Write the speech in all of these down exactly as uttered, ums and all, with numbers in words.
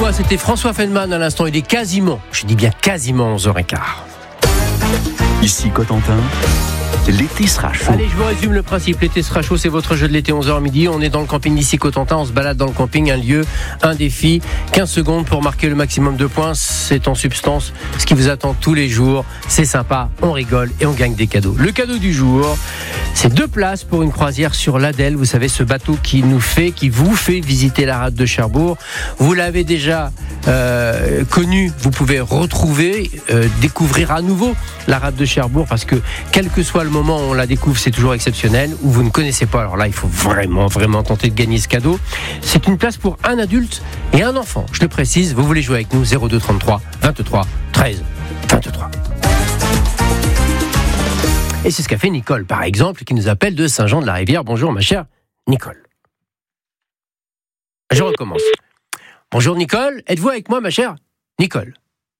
fois, c'était François Feldman à l'instant. Il est quasiment, je dis bien quasiment onze heures quinze. Ici Cotentin, l'été sera chaud. Allez, je vous résume le principe. L'été sera chaud, c'est votre jeu de l'été, onze heures midi. On est dans le camping d'ici Cotentin, on se balade dans le camping, un lieu, un défi. quinze secondes pour marquer le maximum de points. C'est en substance ce qui vous attend tous les jours. C'est sympa, on rigole et on gagne des cadeaux. Le cadeau du jour, c'est deux places pour une croisière sur l'Adèle. Vous savez, ce bateau qui nous fait, qui vous fait visiter la rade de Cherbourg. Vous l'avez déjà euh, connu, vous pouvez retrouver, euh, découvrir à nouveau la rade de Cherbourg, parce que quel que soit le moment où on la découvre, c'est toujours exceptionnel. Ou vous ne connaissez pas, alors là, il faut vraiment, vraiment tenter de gagner ce cadeau. C'est une place pour un adulte et un enfant. Je le précise, vous voulez jouer avec nous, zéro deux trente-trois vingt-trois treize vingt-trois. Et c'est ce qu'a fait Nicole, par exemple, qui nous appelle de Saint-Jean-de-la-Rivière. Bonjour, ma chère Nicole. Je recommence. Bonjour, Nicole. Êtes-vous avec moi, ma chère Nicole?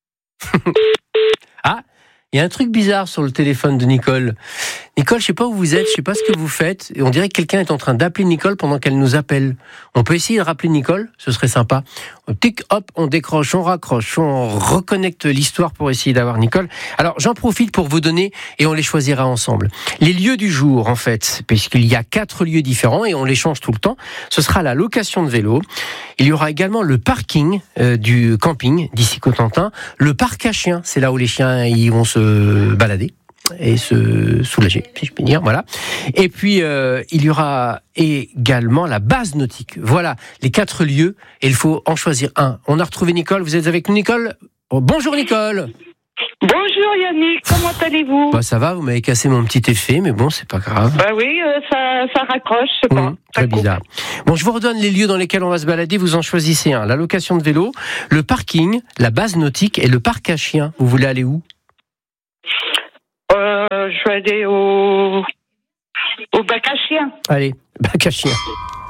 Ah, il y a un truc bizarre sur le téléphone de Nicole. Nicole, je ne sais pas où vous êtes, je ne sais pas ce que vous faites. Et on dirait que quelqu'un est en train d'appeler Nicole pendant qu'elle nous appelle. On peut essayer de rappeler Nicole, ce serait sympa. Tic, hop, on décroche, on raccroche, on reconnecte l'histoire pour essayer d'avoir Nicole. Alors, j'en profite pour vous donner, et on les choisira ensemble, les lieux du jour, en fait, puisqu'il y a quatre lieux différents et on les change tout le temps. Ce sera la location de vélo. Il y aura également le parking euh, du camping d'ici Cotentin. Le parc à chiens, c'est là où les chiens ils vont se balader et se soulager, si je puis dire, voilà. Et puis, euh, il y aura également la base nautique. Voilà, les quatre lieux, et il faut en choisir un. On a retrouvé Nicole, vous êtes avec nous, Nicole? Oh, bonjour, Nicole. Bonjour Yannick, comment allez-vous? Bah, ça va, vous m'avez cassé mon petit effet, mais bon, c'est pas grave. Bah oui, euh, ça, ça raccroche, je sais pas. Mmh, très bizarre. Bon, je vous redonne les lieux dans lesquels on va se balader, vous en choisissez un. La location de vélo, le parking, la base nautique et le parc à chiens. Vous voulez aller où? Euh, je vais aller au, au bac à chiens. Allez, bac à chiens.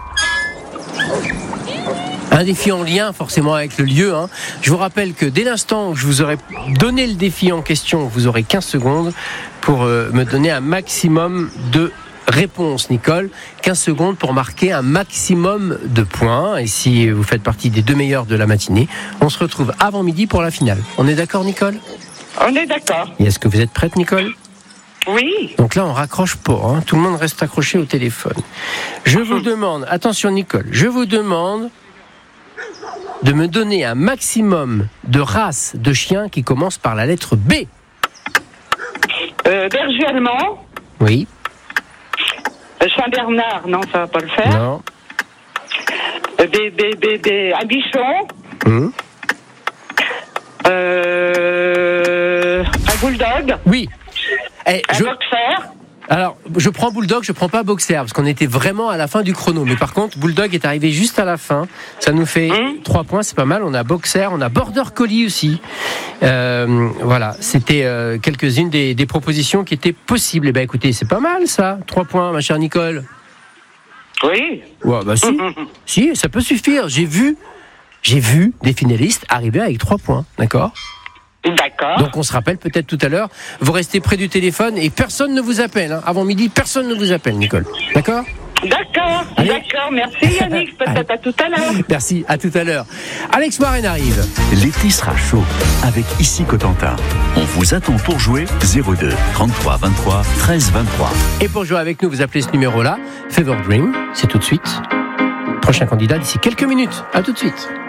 Un défi en lien forcément avec le lieu. Hein. Je vous rappelle que dès l'instant où je vous aurai donné le défi en question, vous aurez quinze secondes pour euh, me donner un maximum de réponses, Nicole. quinze secondes pour marquer un maximum de points. Et si vous faites partie des deux meilleurs de la matinée, on se retrouve avant midi pour la finale. On est d'accord, Nicole? On est d'accord. Et est-ce que vous êtes prête, Nicole? Oui. Donc là, on raccroche pas. Hein. Tout le monde reste accroché au téléphone. Je vous demande, attention, Nicole, je vous demande de me donner un maximum de races de chiens qui commencent par la lettre B. Euh, berger allemand. Oui. Saint-Bernard, non, ça va pas le faire. Non. Euh, B, B, B, B, un bichon. Hum. Euh, un bulldog. Oui. Eh, un je... boxer. Alors, je prends Bulldog, je prends pas Boxer, parce qu'on était vraiment à la fin du chrono. Mais par contre, Bulldog est arrivé juste à la fin. Ça nous fait mmh. trois points, c'est pas mal. On a Boxer, on a Border Collie aussi. Euh, voilà, c'était euh, quelques-unes des, des propositions qui étaient possibles. Eh bien, écoutez, c'est pas mal ça. Trois points, ma chère Nicole. Oui. Ouais, bah si, si, ça peut suffire. J'ai vu, j'ai vu des finalistes arriver avec trois points, d'accord ? D'accord. Donc on se rappelle peut-être tout à l'heure, vous restez près du téléphone et personne ne vous appelle. Hein. Avant midi, personne ne vous appelle, Nicole. D'accord ? D'accord, Allez. d'accord. Merci Yannick, peut-être à tout à l'heure. Merci, à tout à l'heure. Alex Warren arrive. L'été sera chaud avec Ici Cotentin. On vous attend pour jouer zéro deux trente-trois vingt-trois treize vingt-trois. Et pour jouer avec nous, vous appelez ce numéro-là, Fever Dream, c'est tout de suite. Prochain candidat d'ici quelques minutes. À tout de suite.